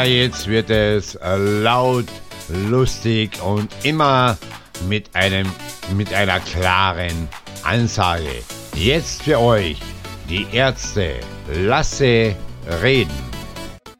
Jetzt wird es laut, lustig und immer mit einer klaren Ansage. Jetzt für euch die Ärzte. Lasse reden.